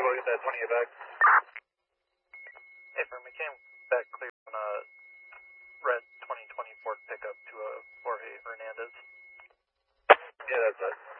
we'll get that 28 back. Hey, firm, we came back clear on a red 2020 Ford pickup to a Jorge Hernandez. Yeah, that's it.